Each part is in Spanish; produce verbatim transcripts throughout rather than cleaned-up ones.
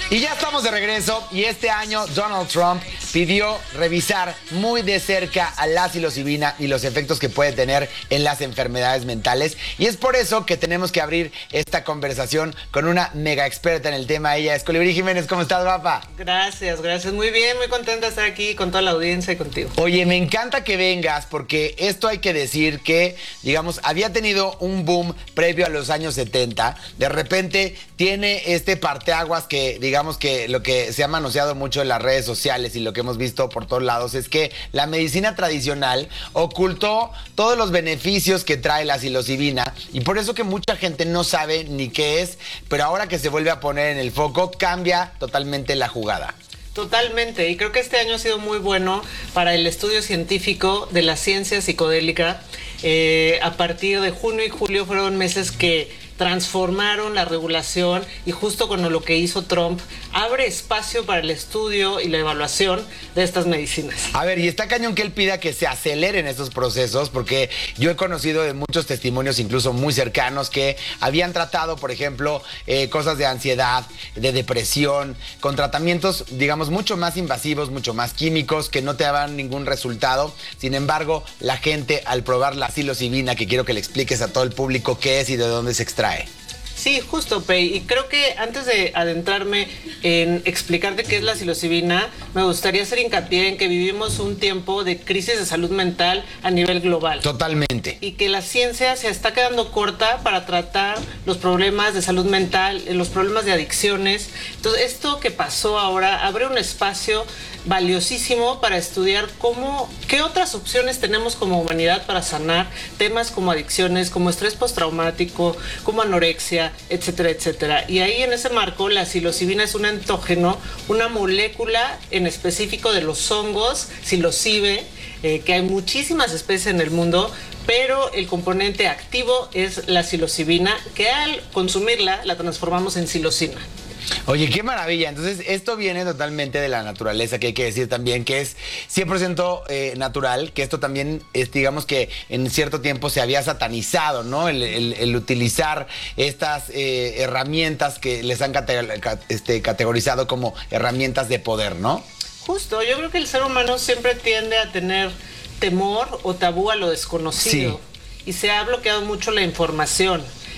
Y ya estamos de regreso y este año Donald Trump pidió revisar muy de cerca a la psilocibina y los efectos que puede tener en las enfermedades mentales. Y es por eso que tenemos que abrir esta conversación con una mega experta en el tema. Ella es Colibrí Jiménez. ¿Cómo estás, guapa? Gracias, gracias. Muy bien, muy contenta de estar aquí con toda la audiencia y contigo. Oye, me encanta que vengas porque esto hay que decir que, digamos, había tenido un boom previo a los años setenta. De repente tiene este parteaguas que, digamos que lo que se ha manoseado mucho en las redes sociales y lo que hemos visto por todos lados es que la medicina tradicional ocultó todos los beneficios que trae la psilocibina y por eso que mucha gente no sabe ni qué es, pero ahora que se vuelve a poner en el foco cambia totalmente la jugada. Totalmente, y creo que este año ha sido muy bueno para el estudio científico de la ciencia psicodélica. Eh, a partir de junio y julio fueron meses que transformaron la regulación y justo con lo que hizo Trump, abre espacio para el estudio y la evaluación de estas medicinas. A ver, y está cañón que él pida que se aceleren estos procesos, porque yo he conocido de muchos testimonios, incluso muy cercanos, que habían tratado, por ejemplo, eh, cosas de ansiedad, de depresión, con tratamientos, digamos, mucho más invasivos, mucho más químicos, que no te daban ningún resultado. Sin embargo, la gente, al probar la psilocibina, que quiero que le expliques a todo el público qué es y de dónde se extrae. Sí, justo, Pei. Y creo que antes de adentrarme en explicarte qué es la psilocibina, me gustaría hacer hincapié en que vivimos un tiempo de crisis de salud mental a nivel global. Totalmente. Y que la ciencia se está quedando corta para tratar los problemas de salud mental, los problemas de adicciones. Entonces, esto que pasó ahora abre un espacio valiosísimo para estudiar cómo, qué otras opciones tenemos como humanidad para sanar temas como adicciones, como estrés postraumático, como anorexia, etcétera, etcétera. Y ahí en ese marco la psilocibina es un entógeno, una molécula en específico de los hongos, psilocibe, eh, que hay muchísimas especies en el mundo, pero el componente activo es la psilocibina, que al consumirla la transformamos en psilocina. Oye, qué maravilla. Entonces, esto viene totalmente de la naturaleza, que hay que decir también que es cien por ciento eh, natural, que esto también es, digamos que en cierto tiempo se había satanizado, ¿no? El, el, el utilizar estas eh, herramientas que les han cate este, categorizado como herramientas de poder, ¿no? Justo, yo creo que el ser humano siempre tiende a tener temor o tabú a lo desconocido. Sí. Y se ha bloqueado mucho la información.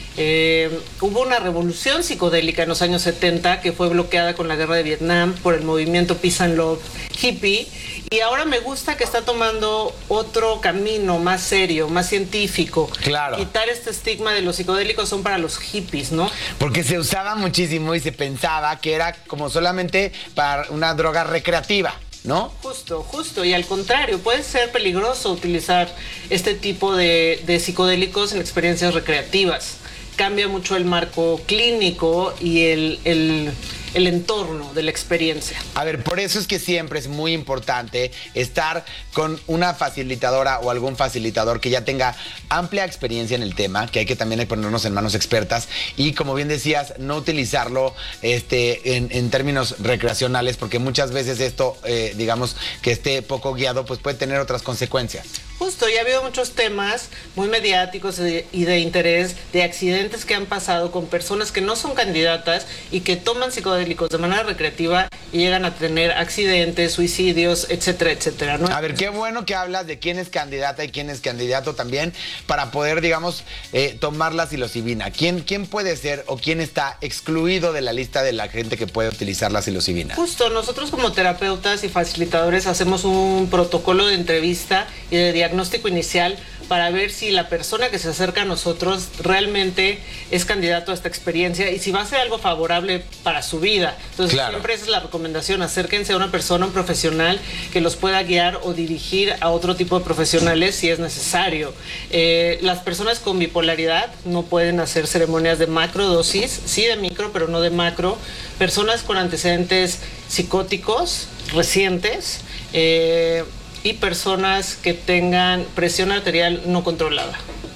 Eh, hubo una revolución psicodélica en los años setenta que fue bloqueada con la guerra de Vietnam por el movimiento Peace and Love hippie, y ahora me gusta que está tomando otro camino más serio, más científico. Claro. Quitar este estigma de los psicodélicos son para los hippies, ¿no? Porque se usaba muchísimo y se pensaba que era como solamente para una droga recreativa, ¿no? Justo, justo, y al contrario, puede ser peligroso utilizar este tipo de, de psicodélicos en experiencias recreativas. Cambia mucho el marco clínico y el, el, el entorno de la experiencia. A ver, por eso es que siempre es muy importante estar con una facilitadora o algún facilitador que ya tenga amplia experiencia en el tema, que hay que también ponernos en manos expertas y, como bien decías, no utilizarlo este, en, en términos recreacionales, porque muchas veces esto, eh, digamos, que esté poco guiado, pues puede tener otras consecuencias. Justo, y ha habido muchos temas muy mediáticos y de interés de accidentes que han pasado con personas que no son candidatas y que toman psicodélicos de manera recreativa y llegan a tener accidentes, suicidios, etcétera, etcétera, ¿no? A ver, qué bueno que hablas de quién es candidata y quién es candidato también para poder, digamos, eh, tomar la psilocibina. ¿Quién, ¿Quién puede ser o quién está excluido de la lista de la gente que puede utilizar la psilocibina? Justo, nosotros como terapeutas y facilitadores hacemos un protocolo de entrevista y de diagnóstico inicial para ver si la persona que se acerca a nosotros realmente es candidato a esta experiencia y si va a ser algo favorable para su vida. Entonces, claro, siempre esa es la recomendación: acérquense a una persona, un profesional que los pueda guiar o dirigir a otro tipo de profesionales si es necesario. Eh, las personas con bipolaridad no pueden hacer ceremonias de macrodosis, sí de micro, pero no de macro. Personas con antecedentes psicóticos recientes, eh, y personas que tengan presión arterial no controlada.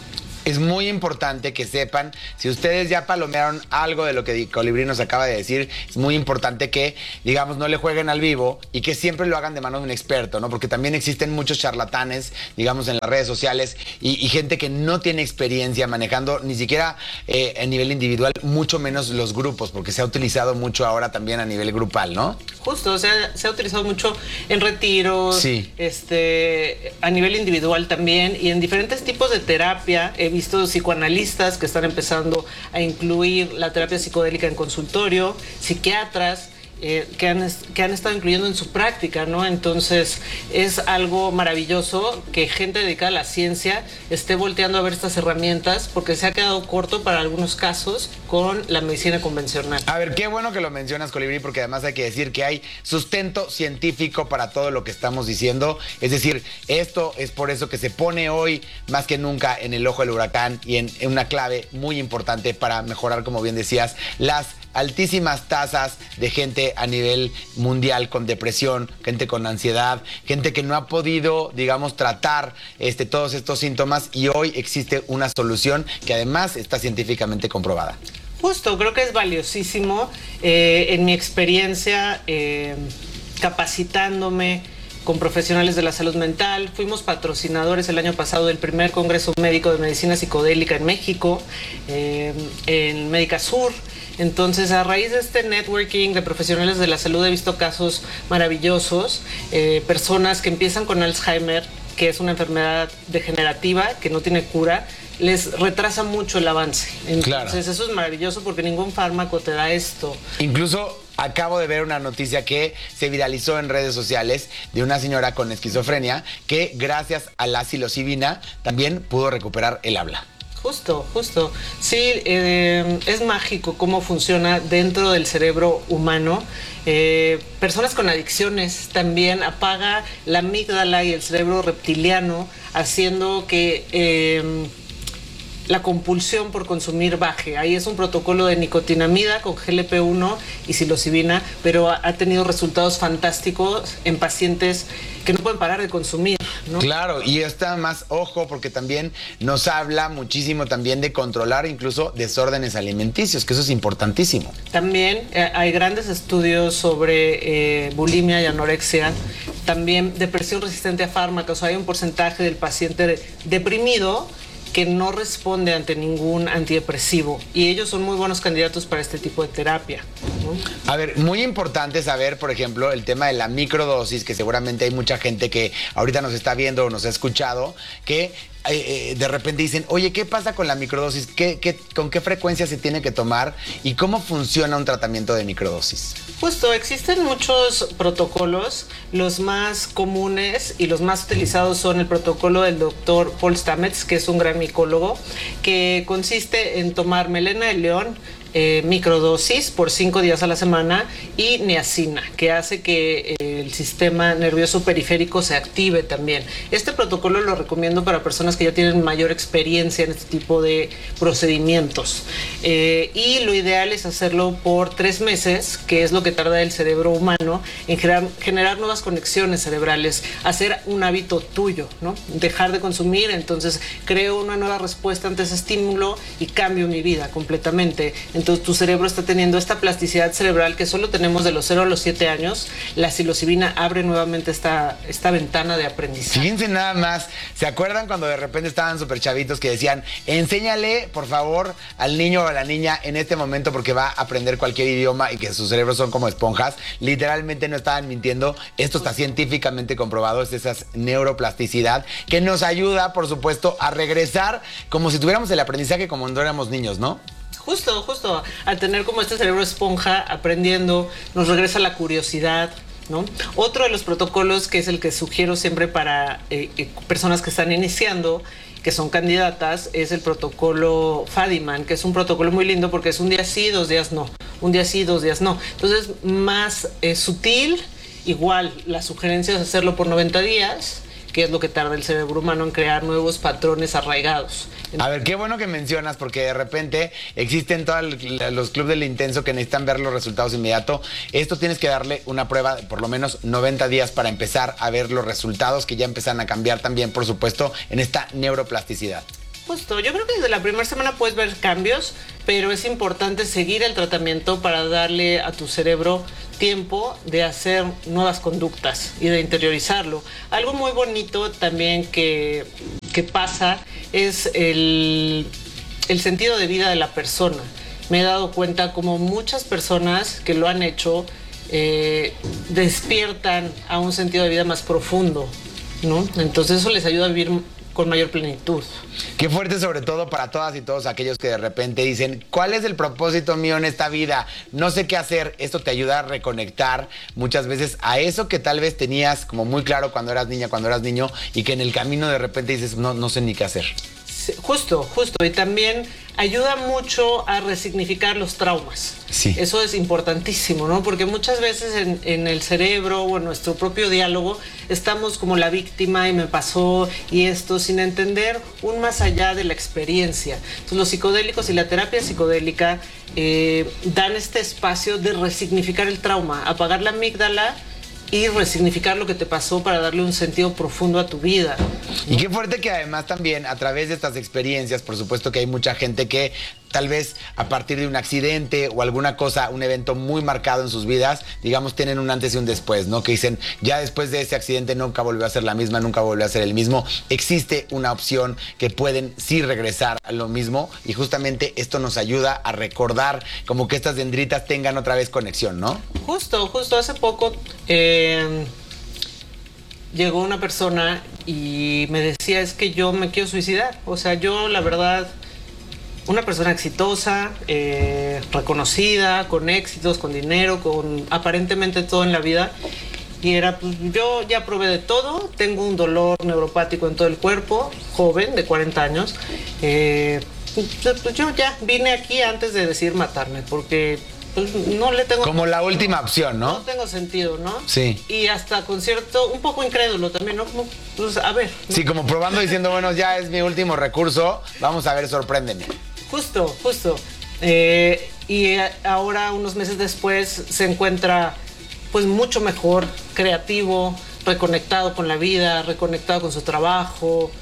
es muy importante que sepan, si ustedes ya palomearon algo de lo que Colibrí nos acaba de decir, es muy importante que, digamos, no le jueguen al vivo y que siempre lo hagan de mano de un experto, ¿no? Porque también existen muchos charlatanes, digamos, en las redes sociales y, y gente que no tiene experiencia manejando ni siquiera eh, a nivel individual, mucho menos los grupos, porque se ha utilizado mucho ahora también a nivel grupal, ¿no? Justo, o sea, se ha utilizado mucho en retiros, sí. este, a nivel individual también y en diferentes tipos de terapia. He visto psicoanalistas que están empezando a incluir la terapia psicodélica en consultorio, psiquiatras eh, que, han, que han estado incluyendo en su práctica, ¿no? Entonces es algo maravilloso que gente dedicada a la ciencia esté volteando a ver estas herramientas porque se ha quedado corto para algunos casos con la medicina convencional. A ver, qué bueno que lo mencionas, Colibrí, porque además hay que decir que hay sustento científico para todo lo que estamos diciendo. Es decir, esto es por eso que se pone hoy más que nunca en el ojo del huracán y en, en una clave muy importante para mejorar, como bien decías, las altísimas tasas de gente a nivel mundial con depresión, gente con ansiedad, gente que no ha podido, digamos, tratar este, todos estos síntomas y hoy existe una solución que además está científicamente comprobada. Justo, creo que es valiosísimo. Eh, en mi experiencia, eh, capacitándome con profesionales de la salud mental, fuimos patrocinadores el año pasado del primer Congreso Médico de Medicina Psicodélica en México, eh, en Médica Sur. Entonces, a raíz de este networking de profesionales de la salud he visto casos maravillosos, eh, personas que empiezan con Alzheimer, que es una enfermedad degenerativa que no tiene cura, les retrasa mucho el avance. Entonces, claro, eso es maravilloso porque ningún fármaco te da esto. Incluso acabo de ver una noticia que se viralizó en redes sociales de una señora con esquizofrenia que gracias a la psilocibina también pudo recuperar el habla. Justo, justo. Sí, eh, es mágico cómo funciona dentro del cerebro humano. Eh, personas con adicciones también apaga la amígdala y el cerebro reptiliano, haciendo que eh, la compulsión por consumir baje. Ahí es un protocolo de nicotinamida con G L P uno y psilocibina, pero ha, ha tenido resultados fantásticos en pacientes que no pueden parar de consumir, ¿no? Claro, y está más ojo porque también nos habla muchísimo también de controlar incluso desórdenes alimenticios, que eso es importantísimo. También eh, hay grandes estudios sobre eh, bulimia y anorexia, también depresión resistente a fármacos. Hay un porcentaje del paciente de, deprimido que no responde ante ningún antidepresivo y ellos son muy buenos candidatos para este tipo de terapia, ¿no? A ver, muy importante saber, por ejemplo, el tema de la microdosis, que seguramente hay mucha gente que ahorita nos está viendo o nos ha escuchado, que Eh, eh, de repente dicen, oye, ¿qué pasa con la microdosis? ¿Qué, qué, ¿Con qué frecuencia se tiene que tomar? ¿Y cómo funciona un tratamiento de microdosis? Justo, existen muchos protocolos. Los más comunes y los más utilizados son el protocolo del doctor Paul Stamets, que es un gran micólogo, que consiste en tomar melena de león, Eh, microdosis por cinco días a la semana y niacina, que hace que eh, el sistema nervioso periférico se active también. Este protocolo lo recomiendo para personas que ya tienen mayor experiencia en este tipo de procedimientos. Eh, y lo ideal es hacerlo por tres meses, que es lo que tarda el cerebro humano en generar, generar nuevas conexiones cerebrales, hacer un hábito tuyo, ¿no? Dejar de consumir, entonces creo una nueva respuesta ante ese estímulo y cambio mi vida completamente. Entonces tu cerebro está teniendo esta plasticidad cerebral que solo tenemos de los cero a los siete años. La psilocibina abre nuevamente esta, esta ventana de aprendizaje. Fíjense nada más, ¿se acuerdan cuando de repente estaban súper chavitos que decían, enséñale por favor al niño o a la niña en este momento porque va a aprender cualquier idioma y que sus cerebros son como esponjas? Literalmente no estaban mintiendo, esto está científicamente comprobado, es esa neuroplasticidad que nos ayuda, por supuesto, a regresar como si tuviéramos el aprendizaje como cuando éramos niños, ¿no? Justo, justo, al tener como este cerebro esponja aprendiendo, nos regresa la curiosidad, ¿no? Otro de los protocolos que es el que sugiero siempre para eh, eh, personas que están iniciando, que son candidatas, es el protocolo Fadiman, que es un protocolo muy lindo porque es un día sí, dos días no, un día sí, dos días no. Entonces, más eh, sutil, igual, la sugerencia es hacerlo por noventa días, que es lo que tarda el cerebro humano en crear nuevos patrones arraigados. A ver, qué bueno que mencionas, porque de repente existen todos los clubes del intenso que necesitan ver los resultados inmediatos. Esto tienes que darle una prueba de por lo menos noventa días para empezar a ver los resultados que ya empiezan a cambiar también, por supuesto, en esta neuroplasticidad. Justo, yo creo que desde la primera semana puedes ver cambios, pero es importante seguir el tratamiento para darle a tu cerebro tiempo de hacer nuevas conductas y de interiorizarlo. Algo muy bonito también que, que pasa es el, el sentido de vida de la persona. Me he dado cuenta como muchas personas que lo han hecho eh, despiertan a un sentido de vida más profundo, ¿no? Entonces eso les ayuda a vivir con mayor plenitud. Qué fuerte, sobre todo para todas y todos aquellos que de repente dicen, ¿cuál es el propósito mío en esta vida? No sé qué hacer. Esto te ayuda a reconectar muchas veces a eso que tal vez tenías como muy claro cuando eras niña, cuando eras niño, y que en el camino de repente dices, no, no sé ni qué hacer. Sí, justo, justo. Y también ayuda mucho a resignificar los traumas. Sí. Eso es importantísimo, ¿no? Porque muchas veces en, en el cerebro o en nuestro propio diálogo estamos como la víctima y me pasó y esto, sin entender un más allá de la experiencia. Entonces los psicodélicos y la terapia psicodélica eh, dan este espacio de resignificar el trauma, apagar la amígdala y resignificar lo que te pasó para darle un sentido profundo a tu vida, ¿no? Y qué fuerte que además también a través de estas experiencias, por supuesto que hay mucha gente que tal vez a partir de un accidente o alguna cosa, un evento muy marcado en sus vidas, digamos, tienen un antes y un después, ¿no? Que dicen, ya después de ese accidente nunca volvió a ser la misma, nunca volvió a ser el mismo. Existe una opción que pueden sí regresar a lo mismo y justamente esto nos ayuda a recordar como que estas dendritas tengan otra vez conexión, ¿no? Justo, justo hace poco eh, llegó una persona y me decía, es que yo me quiero suicidar. O sea, yo la verdad, una persona exitosa, eh, reconocida, con éxitos, con dinero, con aparentemente todo en la vida. Y era, pues yo ya probé de todo, tengo un dolor neuropático en todo el cuerpo, joven, de cuarenta años. Eh, pues yo ya vine aquí antes de decidir matarme, porque pues, no le tengo... Como la última opción, ¿no? No tengo sentido, ¿no? Sí. Y hasta con cierto, un poco incrédulo también, ¿no? Como, pues a ver, ¿no? Sí, como probando diciendo, bueno, ya es mi último recurso, vamos a ver, sorpréndeme. Justo, justo. Eh, y ahora, unos meses después, se encuentra pues mucho mejor, creativo, reconectado con la vida, reconectado con su trabajo.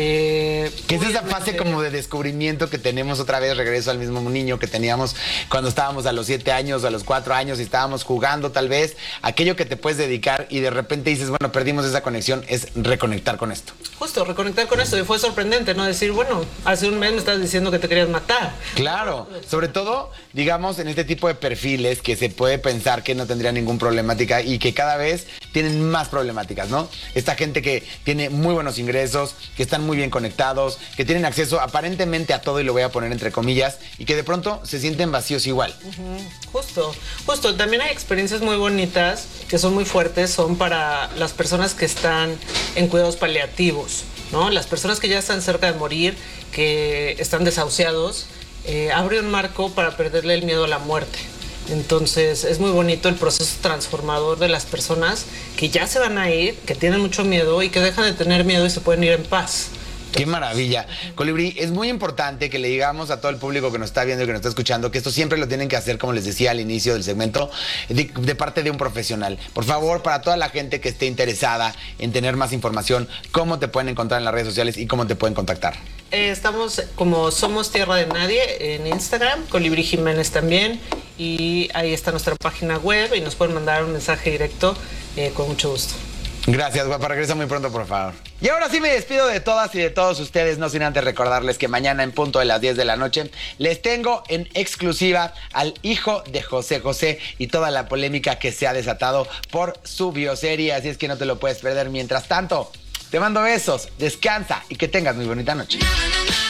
Eh, ¿Qué es esa fase como de descubrimiento que tenemos otra vez, regreso al mismo niño que teníamos cuando estábamos a los siete años, a los cuatro años y estábamos jugando tal vez, aquello que te puedes dedicar y de repente dices, bueno, perdimos esa conexión, es reconectar con esto? Justo, reconectar con esto. Y fue sorprendente, ¿no? Decir, bueno, hace un mes me estabas diciendo que te querías matar. Claro, sobre todo, digamos, en este tipo de perfiles que se puede pensar que no tendría ningún problemática y que cada vez tienen más problemáticas, ¿no? Esta gente que tiene muy buenos ingresos, que están muy bien conectados, que tienen acceso aparentemente a todo, y lo voy a poner entre comillas, y que de pronto se sienten vacíos igual. Uh-huh. Justo, justo. También hay experiencias muy bonitas que son muy fuertes, son para las personas que están en cuidados paliativos, ¿no? Las personas que ya están cerca de morir, que están desahuciados, eh, abre un marco para perderle el miedo a la muerte. Entonces es muy bonito el proceso transformador de las personas que ya se van a ir, que tienen mucho miedo y que dejan de tener miedo y se pueden ir en paz. ¡Qué maravilla! Colibrí, es muy importante que le digamos a todo el público que nos está viendo y que nos está escuchando que esto siempre lo tienen que hacer, como les decía al inicio del segmento, de, de parte de un profesional. Por favor, para toda la gente que esté interesada en tener más información, ¿cómo te pueden encontrar en las redes sociales y cómo te pueden contactar? Eh, estamos como Somos Tierra de Nadie en Instagram, Colibrí Jiménez también, y ahí está nuestra página web y nos pueden mandar un mensaje directo eh, con mucho gusto. Gracias, guapa. Regresa muy pronto, por favor. Y ahora sí me despido de todas y de todos ustedes, no sin antes recordarles que mañana en punto de las diez de la noche les tengo en exclusiva al hijo de José José y toda la polémica que se ha desatado por su bioserie, así es que no te lo puedes perder. Mientras tanto, te mando besos, descansa y que tengas muy bonita noche.